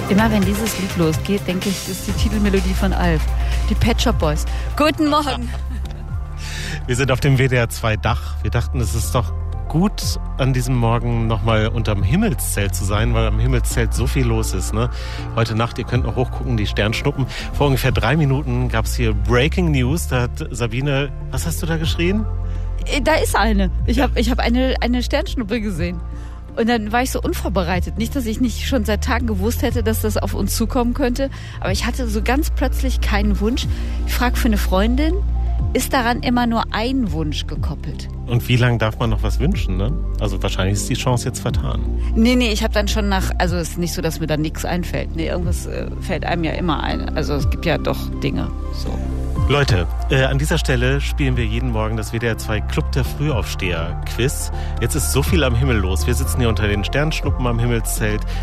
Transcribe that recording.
Immer wenn dieses Lied losgeht, denke ich, das ist die Titelmelodie von Alf. Die Pet Shop Boys. Guten Morgen. Wir sind auf dem WDR 2 Dach. Wir dachten, es ist doch gut, an diesem Morgen nochmal unterm Himmelszelt zu sein, weil am Himmelszelt so viel los ist. Ne? Heute Nacht, ihr könnt noch hochgucken, die Sternschnuppen. Vor ungefähr 3 Minuten gab es hier Breaking News. Da hat Sabine, was hast du da geschrien? Da ist eine. Ich hab eine Sternschnuppe gesehen. Und dann war ich so unvorbereitet. Nicht, dass ich nicht schon seit Tagen gewusst hätte, dass das auf uns zukommen könnte. Aber ich hatte so ganz plötzlich keinen Wunsch. Ich frage für eine Freundin, ist daran immer nur ein Wunsch gekoppelt? Und wie lange darf man noch was wünschen? Ne? Also wahrscheinlich ist die Chance jetzt vertan. Nee, ich habe dann schon also es ist nicht so, dass mir da nichts einfällt. Nee, irgendwas fällt einem ja immer ein. Also es gibt ja doch Dinge. So. Leute, an dieser Stelle spielen wir jeden Morgen das WDR 2 Club der Frühaufsteher Quiz. Jetzt ist so viel am Himmel los. Wir sitzen hier unter den Sternschnuppen am Himmelszelt.